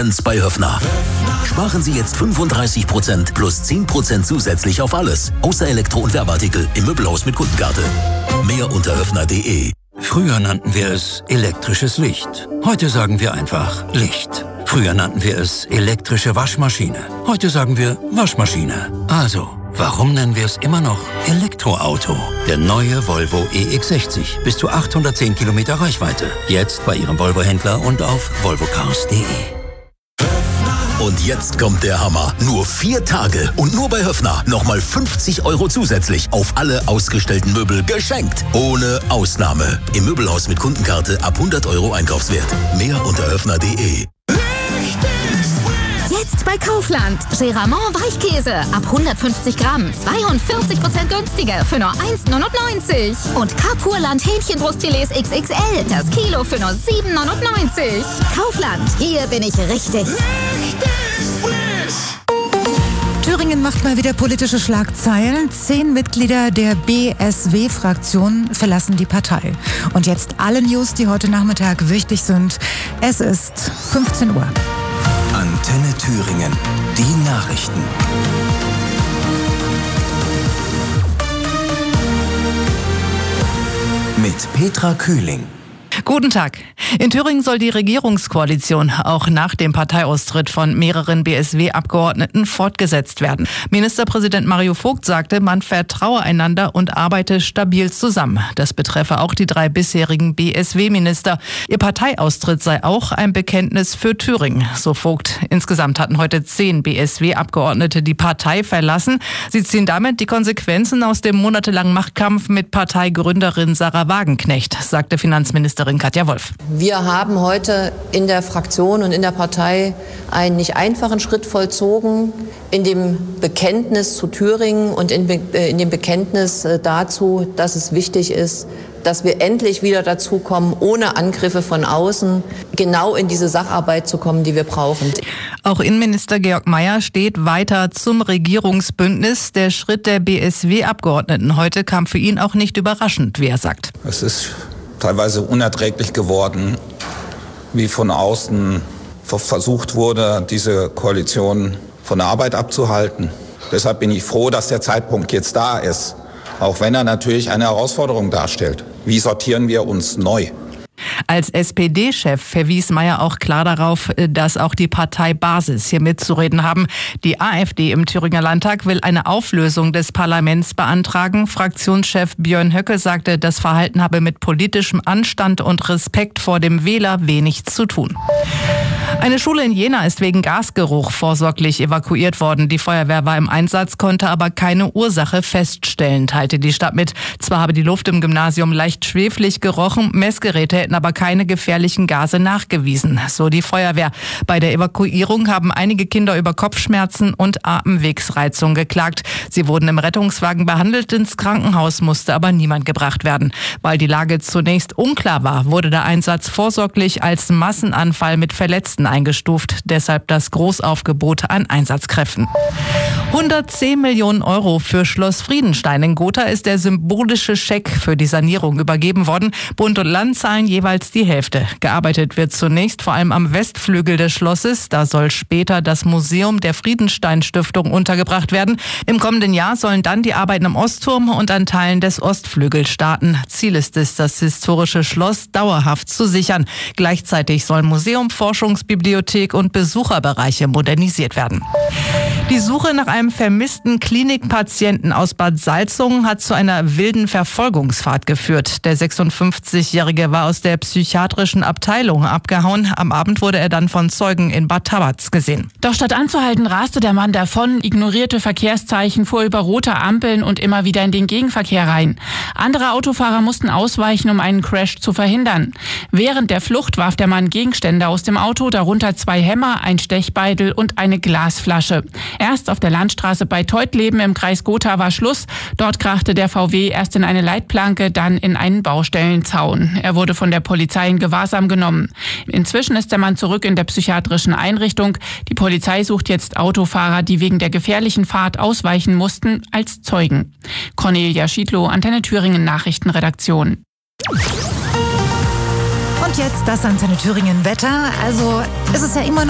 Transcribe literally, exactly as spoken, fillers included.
Bei Höffner. Sparen Sie jetzt fünfunddreißig Prozent plus zehn Prozent zusätzlich auf alles. Außer Elektro- und Werbeartikel im Möbelhaus mit Kundenkarte. Mehr unter höffner punkt de. Früher nannten wir es elektrisches Licht. Heute sagen wir einfach Licht. Früher nannten wir es elektrische Waschmaschine. Heute sagen wir Waschmaschine. Also, warum nennen wir es immer noch Elektroauto? Der neue Volvo E X sechzig. Bis zu achthundertzehn Kilometer Reichweite. Jetzt bei Ihrem Volvo-Händler und auf volvo cars punkt de. Und jetzt kommt der Hammer. Nur vier Tage und nur bei Höffner. Nochmal fünfzig Euro zusätzlich auf alle ausgestellten Möbel geschenkt. Ohne Ausnahme. Im Möbelhaus mit Kundenkarte ab hundert Euro Einkaufswert. Mehr unter höffner punkt de. Jetzt bei Kaufland. Geramont Weichkäse ab hundertfünfzig Gramm. zweiundvierzig Prozent günstiger für nur eins neunundneunzig. Und Kapurland Hähnchenbrustfilets X X L. Das Kilo für nur sieben neunundneunzig. Kaufland. Hier bin ich richtig. Thüringen macht mal wieder politische Schlagzeilen. Zehn Mitglieder der B S W-Fraktion verlassen die Partei. Und jetzt alle News, die heute Nachmittag wichtig sind. Es ist fünfzehn Uhr. Antenne Thüringen. Die Nachrichten. Mit Petra Kühling. Guten Tag. In Thüringen soll die Regierungskoalition auch nach dem Parteiaustritt von mehreren B S W-Abgeordneten fortgesetzt werden. Ministerpräsident Mario Vogt sagte, man vertraue einander und arbeite stabil zusammen. Das betreffe auch die drei bisherigen B S W-Minister. Ihr Parteiaustritt sei auch ein Bekenntnis für Thüringen, so Vogt. Insgesamt hatten heute zehn B S W-Abgeordnete die Partei verlassen. Sie ziehen damit die Konsequenzen aus dem monatelangen Machtkampf mit Parteigründerin Sarah Wagenknecht, sagte Finanzministerin Katja Wolf. Wir haben heute in der Fraktion und in der Partei einen nicht einfachen Schritt vollzogen in dem Bekenntnis zu Thüringen und in, in dem Bekenntnis dazu, dass es wichtig ist, dass wir endlich wieder dazu kommen, ohne Angriffe von außen genau in diese Sacharbeit zu kommen, die wir brauchen. Auch Innenminister Georg Mayer steht weiter zum Regierungsbündnis. Der Schritt der B S W-Abgeordneten heute kam für ihn auch nicht überraschend, wie er sagt. Es ist teilweise unerträglich geworden, wie von außen versucht wurde, diese Koalition von der Arbeit abzuhalten. Deshalb bin ich froh, dass der Zeitpunkt jetzt da ist, auch wenn er natürlich eine Herausforderung darstellt. Wie sortieren wir uns neu? Als S P D-Chef verwies Mayer auch klar darauf, dass auch die Parteibasis hier mitzureden haben. Die AfD im Thüringer Landtag will eine Auflösung des Parlaments beantragen. Fraktionschef Björn Höcke sagte, das Verhalten habe mit politischem Anstand und Respekt vor dem Wähler wenig zu tun. Eine Schule in Jena ist wegen Gasgeruch vorsorglich evakuiert worden. Die Feuerwehr war im Einsatz, konnte aber keine Ursache feststellen, teilte die Stadt mit. Zwar habe die Luft im Gymnasium leicht schweflig gerochen, Messgeräte hätten aber keine gefährlichen Gase nachgewiesen, so die Feuerwehr. Bei der Evakuierung haben einige Kinder über Kopfschmerzen und Atemwegsreizung geklagt. Sie wurden im Rettungswagen behandelt, ins Krankenhaus musste aber niemand gebracht werden. Weil die Lage zunächst unklar war, wurde der Einsatz vorsorglich als Massenanfall mit Verletzten eingestuft. Deshalb das Großaufgebot an Einsatzkräften. hundertzehn Millionen Euro für Schloss Friedenstein in Gotha ist der symbolische Scheck für die Sanierung übergeben worden. Bund und Land zahlen jeweils die Hälfte. Gearbeitet wird zunächst vor allem am Westflügel des Schlosses. Da soll später das Museum der Friedenstein-Stiftung untergebracht werden. Im kommenden Jahr sollen dann die Arbeiten am Ostturm und an Teilen des Ostflügels starten. Ziel ist es, das historische Schloss dauerhaft zu sichern. Gleichzeitig sollen Museum, Forschungsbibliothek und Besucherbereiche modernisiert werden. Die Suche nach einem vermissten Klinikpatienten aus Bad Salzungen hat zu einer wilden Verfolgungsfahrt geführt. Der sechsundfünfzigjährige war aus der psychiatrischen Abteilung abgehauen. Am Abend wurde er dann von Zeugen in Bad Tabatz gesehen. Doch statt anzuhalten, raste der Mann davon, ignorierte Verkehrszeichen, fuhr über rote Ampeln und immer wieder in den Gegenverkehr rein. Andere Autofahrer mussten ausweichen, um einen Crash zu verhindern. Während der Flucht warf der Mann Gegenstände aus dem Auto, darunter zwei Hämmer, ein Stechbeidel und eine Glasflasche. Erst auf der Landstraße bei Teutleben im Kreis Gotha war Schluss. Dort krachte der V W erst in eine Leitplanke, dann in einen Baustellenzaun. Er wurde von der Polizei in Gewahrsam genommen. Inzwischen ist der Mann zurück in der psychiatrischen Einrichtung. Die Polizei sucht jetzt Autofahrer, die wegen der gefährlichen Fahrt ausweichen mussten, als Zeugen. Cornelia Schiedlow, Antenne Thüringen Nachrichtenredaktion. Und jetzt das Antenne Thüringen Wetter. Also es ist ja immer noch